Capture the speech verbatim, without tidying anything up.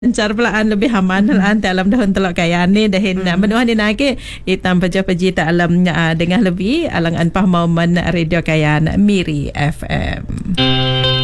Cara pelaan lebih haman hmm. dalam dahun telok kaya ni dahin hmm. menuhan ni nake itam paja-paji tak alam uh, dengar lebih alang anpah mau men radio kaya Miri F M.